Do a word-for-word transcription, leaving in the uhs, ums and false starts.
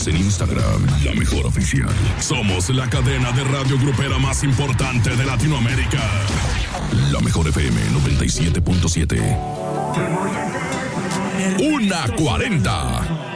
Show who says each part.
Speaker 1: Síguenos en Instagram, La Mejor Oficial. Somos la cadena de radio grupera más importante de Latinoamérica. La Mejor F M noventa y siete punto siete. Una cuarenta.